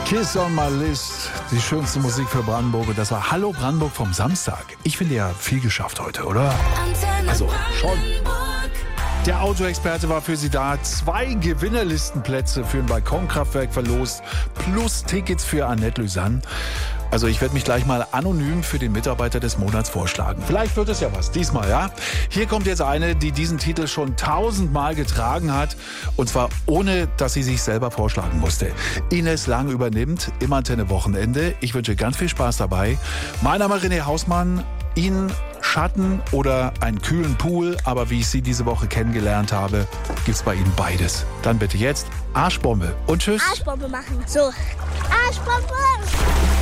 Kiss on my list, die schönste Musik für Brandenburg. Und das war Hallo Brandenburg vom Samstag. Ich finde ja viel geschafft heute, oder? Also schon. Der Autoexperte war für Sie da. 2 Gewinnerlistenplätze für ein Balkonkraftwerk verlost, plus Tickets für Annette Lysanne. Also ich werde mich gleich mal anonym für den Mitarbeiter des Monats vorschlagen. Vielleicht wird es ja was, diesmal, ja? Hier kommt jetzt eine, die diesen Titel schon 1000-mal getragen hat. Und zwar ohne, dass sie sich selber vorschlagen musste. Ines Lang übernimmt im Antenne-Wochenende. Ich wünsche ganz viel Spaß dabei. Mein Name ist René Hausmann. Ihnen Schatten oder einen kühlen Pool. Aber wie ich Sie diese Woche kennengelernt habe, gibt's bei Ihnen beides. Dann bitte jetzt Arschbombe und tschüss. Arschbombe machen. So. Arschbombe.